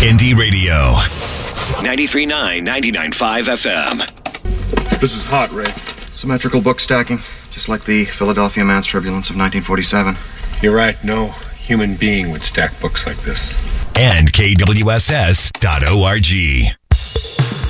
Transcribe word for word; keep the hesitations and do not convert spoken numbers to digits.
Indie Radio. ninety-three point nine, ninety-nine point five F M. This is hot, Ray. Symmetrical book stacking, just like the Philadelphia Man's Turbulence of nineteen forty-seven. You're right, no human being would stack books like this. And K W S S dot org.